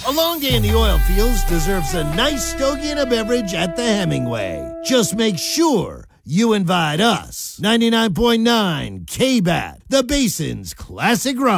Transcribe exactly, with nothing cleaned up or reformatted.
A long day in the oil fields deserves a nice stogie and a beverage at the Hemingway. Just make sure you invite us. ninety-nine point nine K-B A T, the Basin's classic rock.